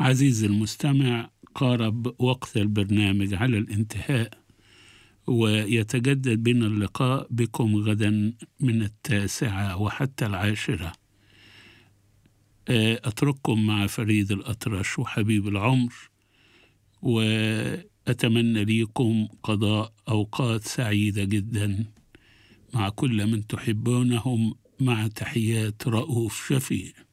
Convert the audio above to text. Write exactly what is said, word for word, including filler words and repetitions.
عزيزي المستمع، قارب وقت البرنامج على الانتهاء، ويتجدد بنا اللقاء بكم غدا من التاسعة وحتى العاشرة. أترككم مع فريد الأطرش وحبيب العمر، وأتمنى ليكم قضاء أوقات سعيدة جدا مع كل من تحبونهم، مع تحيات رؤوف شفيق.